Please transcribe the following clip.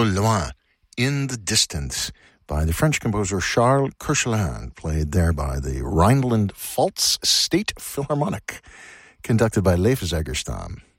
Au loin, in the distance, by the French composer Charles Koechlin, played there by the Rhineland-Pfalz State Philharmonic, conducted by Leif Zegerstam.